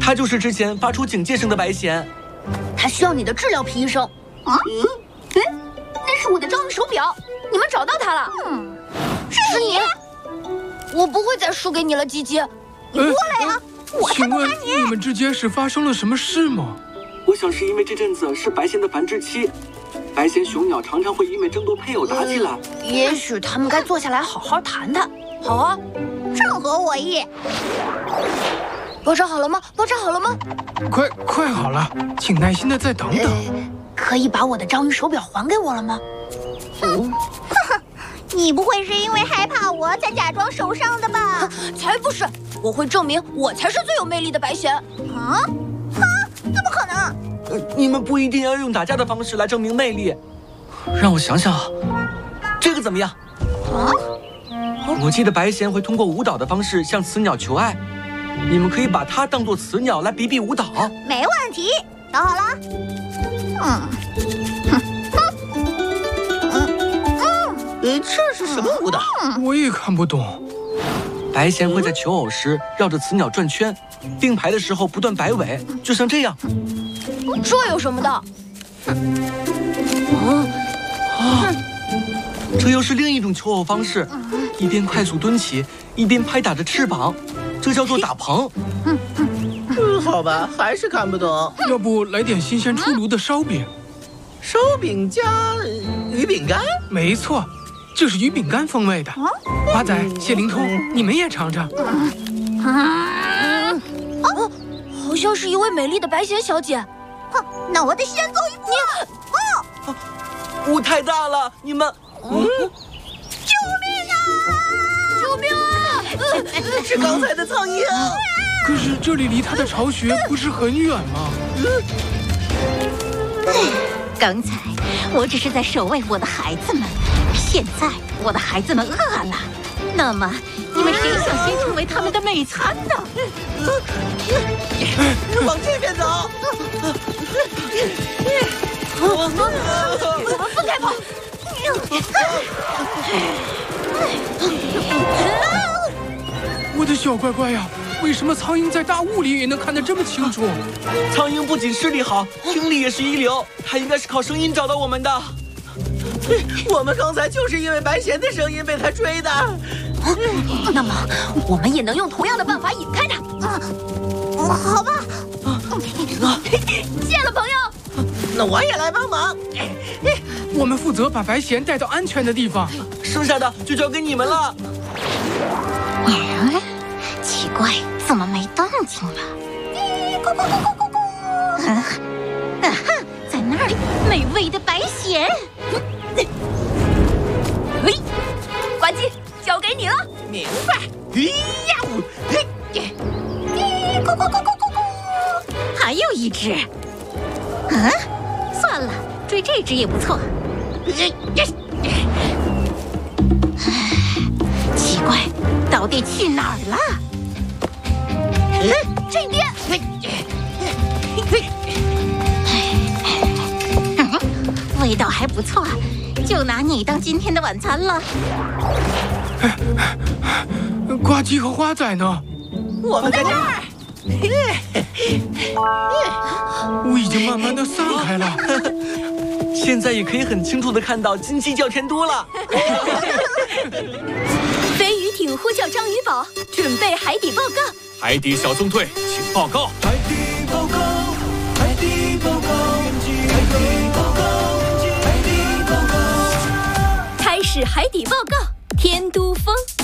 他就是之前发出警戒声的白贤。 他需要你的治疗皮医生。啊？那是我的章鱼手表，你们找到它了。是你？我不会再输给你了，吉吉。你过来呀！我才不怕你！ 你们之间是发生了什么事吗？ 我想是因为这阵子是白贤的繁殖期，白贤雄鸟常常会因为争夺配偶打起来。 也许他们该坐下来好好谈谈。好啊，正合我意。包扎好了吗？包扎好了吗？ 快好了，请耐心的再等等。 可以把我的章鱼手表还给我了吗？ 你不会是因为害怕我才假装受伤的吧？ 才不是，我会证明我才是最有魅力的白贤。 啊？怎么可能？ 你们不一定要用打架的方式来证明魅力。让我想想，这个怎么样？ 啊？ 我记得白贤会通过舞蹈的方式向雌鸟求爱，你们可以把它当作雌鸟来比比舞蹈。 没问题，找好了。 这是什么舞蹈？ 我也看不懂。 白贤会在求偶时绕着雌鸟转圈，并排的时候不断摆尾，就像这样。 这有什么的？ 这又是另一种求偶方式，一边快速蹲起，一边拍打着翅膀，这叫做打棚。 好吧，还是看不懂。 要不来点新鲜出炉的烧饼？ 烧饼加鱼饼干？ 没错，就是鱼饼干风味的。华仔、谢灵通，你们也尝尝。 好像是一位美丽的白贤小姐。 那我得先走一步。 雾太大了，你们。 救命啊！ 救命啊！ 是刚才的苍蝇。 可是这里离他的巢穴不是很远吗？ 刚才我只是在守卫我的孩子们，现在我的孩子们饿了，那么你们谁想先成为他们的美餐呢？ 往这边走。 我们分开跑。 我的小乖乖呀，为什么苍蝇在大雾里也能看得这么清楚？ 苍蝇不仅视力好，听力也是一流，它应该是靠声音找到我们的。 我们刚才就是因为白贤的声音被他追的。 那么我们也能用同样的办法引开它。 好吧。 谢了，朋友。 那我也来帮忙。 我们负责把白贤带到安全的地方， 剩下的就交给你们了。 奇怪，怎么没动静了？在那里，美味的白贤。 呱唧，交给你了。 明白。 还有一只。算了，追这只也不错。奇怪，到底去哪儿了？ 这边。 味道还不错，就拿你当今天的晚餐了。 呱唧和花仔呢？ 我们在这儿。 雾已经慢慢的散开了， 现在也可以很清楚的看到金鸡叫天都了。 飞鱼艇呼叫章鱼堡，准备海底报告。 海底小纵队，请报告。 海底报告，海底报告，海底报告，海底报告。 开始海底报告，天都风。